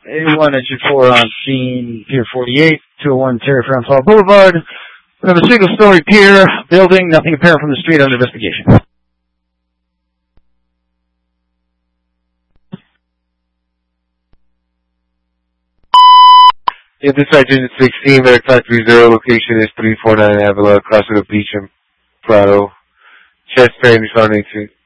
A1 Engine 4 on scene, Pier 48, 201 Terry Francois Boulevard. We have a single-story pier building, nothing apparent from the street, under investigation. Yeah, this is Agent 16, Veritas 30, location is 349 Avila, crossing the beach in Prado. Chest frame is on 18.